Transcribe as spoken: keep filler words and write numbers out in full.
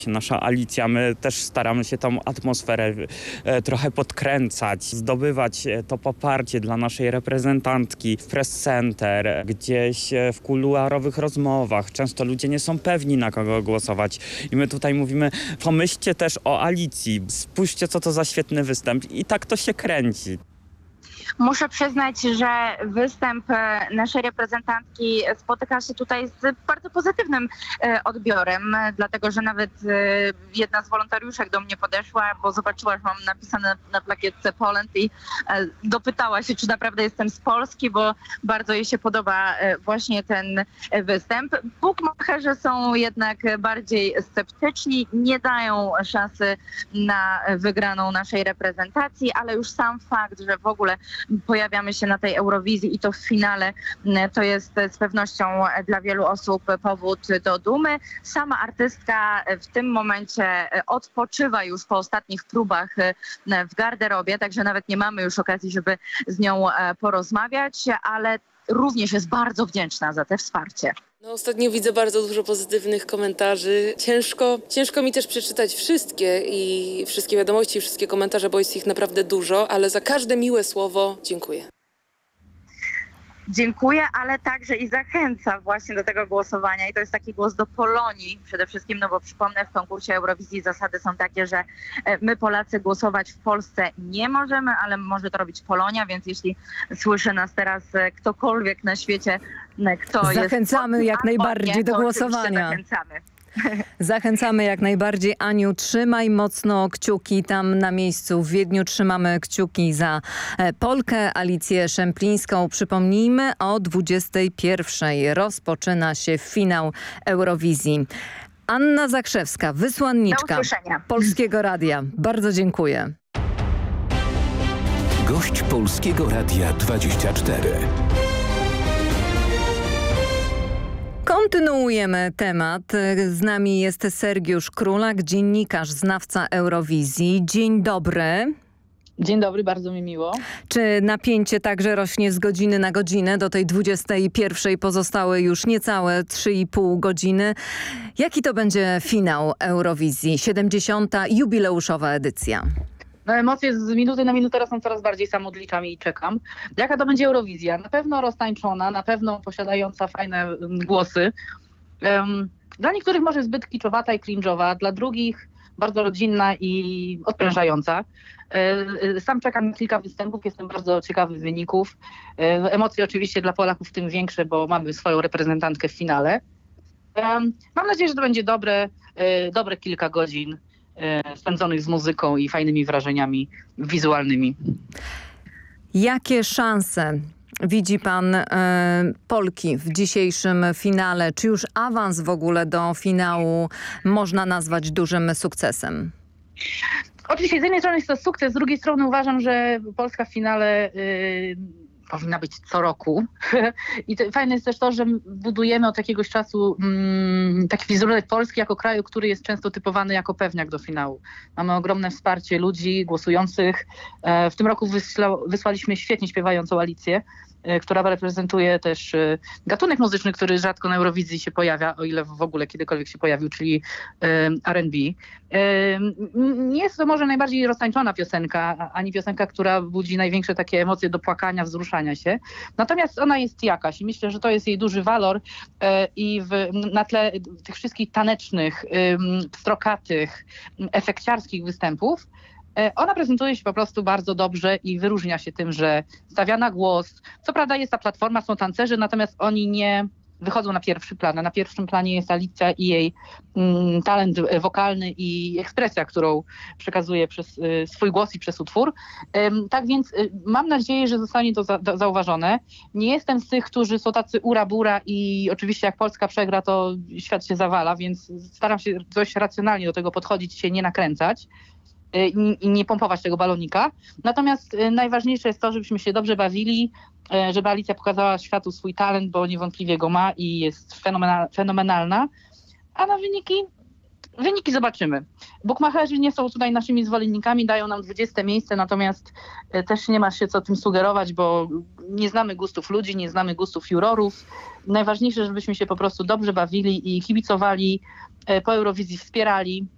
Nasza Alicja, my też staramy się tą atmosferę e, trochę podkręcać, zdobywać to poparcie dla naszej reprezentantki w press center, gdzieś e, w kuluarowych rozmowach. Często ludzie nie są pewni, na kogo głosować i my tutaj mówimy, pomyślcie też o Alicji, spójrzcie, co to za świetny występ i tak to się kręci. Muszę przyznać, że występ naszej reprezentantki spotyka się tutaj z bardzo pozytywnym odbiorem, dlatego że nawet jedna z wolontariuszek do mnie podeszła, bo zobaczyła, że mam napisane na plakietce Poland i dopytała się, czy naprawdę jestem z Polski, bo bardzo jej się podoba właśnie ten występ. Bookmacherzy są jednak bardziej sceptyczni, nie dają szansy na wygraną naszej reprezentacji, ale już sam fakt, że w ogóle pojawiamy się na tej Eurowizji i to w finale, to jest z pewnością dla wielu osób powód do dumy. Sama artystka w tym momencie odpoczywa już po ostatnich próbach w garderobie, także nawet nie mamy już okazji, żeby z nią porozmawiać, ale również jest bardzo wdzięczna za te wsparcie. No, ostatnio widzę bardzo dużo pozytywnych komentarzy. Ciężko, ciężko mi też przeczytać wszystkie i wszystkie wiadomości, wszystkie komentarze, bo jest ich naprawdę dużo, ale za każde miłe słowo dziękuję. Dziękuję, ale także i zachęca właśnie do tego głosowania i to jest taki głos do Polonii przede wszystkim, no bo przypomnę, w konkursie Eurowizji zasady są takie, że my Polacy głosować w Polsce nie możemy, ale może to robić Polonia, więc jeśli słyszy nas teraz ktokolwiek na świecie, kto Zachęcamy jest... Zachęcamy jak najbardziej nie, do głosowania. Zachęcamy. Zachęcamy jak najbardziej. Aniu, trzymaj mocno kciuki tam na miejscu w Wiedniu. Trzymamy kciuki za Polkę Alicję Szemplińską. Przypomnijmy, o dwudziestej pierwszej rozpoczyna się finał Eurowizji. Anna Zakrzewska, wysłanniczka Polskiego Radia. Bardzo dziękuję. Gość Polskiego Radia dwadzieścia cztery. Kontynuujemy temat. Z nami jest Sergiusz Królak, dziennikarz, znawca Eurowizji. Dzień dobry. Dzień dobry, bardzo mi miło. Czy napięcie także rośnie z godziny na godzinę? Do tej dwudziestej pierwszej pozostały już niecałe trzy i pół godziny. Jaki to będzie finał Eurowizji? siedemdziesiąta jubileuszowa edycja. No, emocje z minuty na minutę rosną coraz bardziej, sam odliczam i czekam. Jaka to będzie Eurowizja? Na pewno roztańczona, na pewno posiadająca fajne głosy. Um, dla niektórych może zbyt kiczowata i cringe'owa, dla drugich bardzo rodzinna i odprężająca. Sam czekam na kilka występów, jestem bardzo ciekawy wyników. Emocje oczywiście dla Polaków w tym większe, bo mamy swoją reprezentantkę w finale. Mam nadzieję, że to będzie dobre, dobre kilka godzin spędzonych z muzyką i fajnymi wrażeniami wizualnymi. Jakie szanse widzi pan e, Polki w dzisiejszym finale? Czy już awans w ogóle do finału można nazwać dużym sukcesem? Oczywiście z jednej strony jest to sukces, z drugiej strony uważam, że Polska w finale y, powinna być co roku. I to, fajne jest też to, że budujemy od jakiegoś czasu mm, taki wizerunek Polski jako kraju, który jest często typowany jako pewniak do finału. Mamy ogromne wsparcie ludzi głosujących. E, w tym roku wysła, wysłaliśmy świetnie śpiewającą Alicję, e, która reprezentuje też e, gatunek muzyczny, który rzadko na Eurowizji się pojawia, o ile w ogóle kiedykolwiek się pojawił, czyli e, R and B. E, nie jest to może najbardziej roztańczona piosenka, ani piosenka, która budzi największe takie emocje do płakania, wzruszania się. Natomiast ona jest jakaś i myślę, że to jest jej duży walor e, i w, na tle tych wszystkich tanecznych, ym, pstrokatych, efekciarskich występów e, ona prezentuje się po prostu bardzo dobrze i wyróżnia się tym, że stawia na głos. Co prawda jest ta platforma, są tancerzy, natomiast oni nie wychodzą na pierwszy plan. Na pierwszym planie jest Alicja i jej mm, talent wokalny i ekspresja, którą przekazuje przez y, swój głos i przez utwór. Ym, tak więc y, mam nadzieję, że zostanie to za, do, zauważone. Nie jestem z tych, którzy są tacy ura-bura i oczywiście jak Polska przegra, to świat się zawala, więc staram się dość racjonalnie do tego podchodzić, się nie nakręcać i nie pompować tego balonika. Natomiast najważniejsze jest to, żebyśmy się dobrze bawili, żeby Alicja pokazała światu swój talent, bo niewątpliwie go ma i jest fenomenal, fenomenalna. A na wyniki? Wyniki zobaczymy. Bookmacherzy nie są tutaj naszymi zwolennikami, dają nam dwudzieste miejsce, natomiast też nie ma się co tym sugerować, bo nie znamy gustów ludzi, nie znamy gustów jurorów. Najważniejsze, żebyśmy się po prostu dobrze bawili i kibicowali, po Eurowizji wspierali